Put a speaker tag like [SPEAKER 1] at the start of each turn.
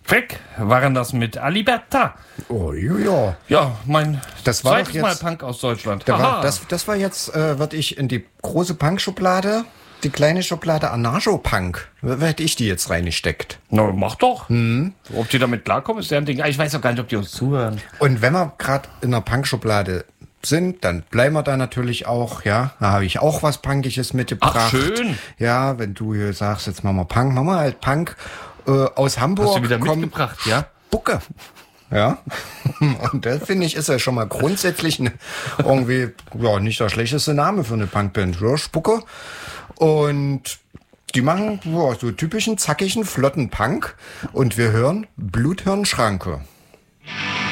[SPEAKER 1] Weg waren das mit Aliberta.
[SPEAKER 2] Oh, ja.
[SPEAKER 1] Ja, mein
[SPEAKER 2] Das war
[SPEAKER 1] zweites
[SPEAKER 2] doch
[SPEAKER 1] Mal
[SPEAKER 2] jetzt-
[SPEAKER 1] Punk aus Deutschland.
[SPEAKER 2] Das war jetzt, würde ich in die große Punk-Schublade, die kleine Schublade Anarcho-Punk, hätte ich die jetzt reingesteckt.
[SPEAKER 1] Na, mach doch. Ob die damit klarkommen, ist deren Ding. Ich weiß auch gar nicht, ob die uns zuhören.
[SPEAKER 2] Und wenn wir gerade in der Punk-Schublade sind, dann bleiben wir da natürlich auch, ja. Da habe ich auch was Punkiges mitgebracht.
[SPEAKER 1] Ach, schön.
[SPEAKER 2] Ja, wenn du hier sagst, jetzt machen wir halt Punk aus Hamburg.
[SPEAKER 1] Hast du wieder
[SPEAKER 2] kommt
[SPEAKER 1] mitgebracht, ja?
[SPEAKER 2] Spucke. Ja. Und das finde ich ist ja schon mal grundsätzlich irgendwie ja nicht der schlechteste Name für eine Punkband. Ja, Spucke. Und die machen ja, so typischen, zackigen, flotten Punk. Und wir hören Bluthirnschranke.